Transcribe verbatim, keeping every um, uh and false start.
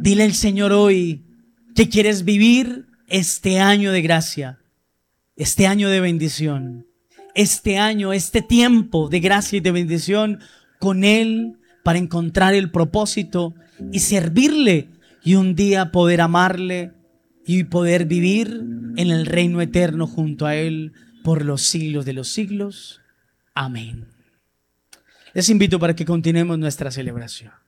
Dile al Señor hoy que quieres vivir este año de gracia, este año de bendición, este año, este tiempo de gracia y de bendición con Él para encontrar el propósito y servirle y un día poder amarle y poder vivir en el reino eterno junto a Él por los siglos de los siglos. Amén. Les invito para que continuemos nuestra celebración.